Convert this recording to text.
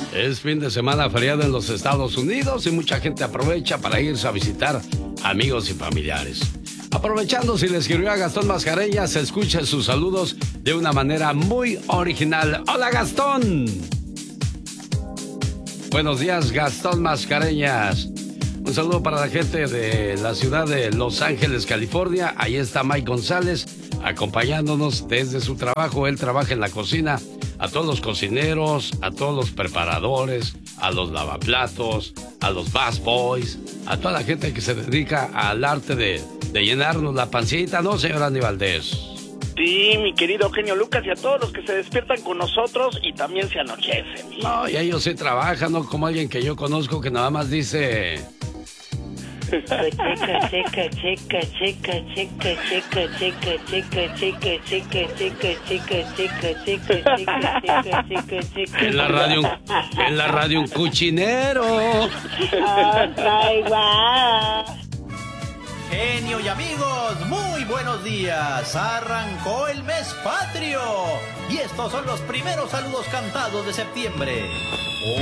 Es fin de semana feriado en los Estados Unidos y mucha gente aprovecha para irse a visitar amigos y familiares. Aprovechando, si le escribió a Gastón Mascareñas, escuche sus saludos de una manera muy original. ¡Hola, Gastón! Buenos días, Gastón Mascareñas. Un saludo para la gente de la ciudad de Los Ángeles, California. Ahí está Mike González acompañándonos desde su trabajo. Él trabaja en la cocina. A todos los cocineros, a todos los preparadores, a los lavaplatos, a los busboys, a toda la gente que se dedica al arte de llenarnos la pancita, ¿no, señor Andy Valdés? Sí, mi querido genio Lucas, y a todos los que se despiertan con nosotros y también se anochecen. No, y ellos sí trabajan, no como alguien que yo conozco que nada más dice... En la radio un cuchinero. Genio y amigos, muy buenos días. Arrancó el mes patrio y estos son los primeros saludos cantados de septiembre.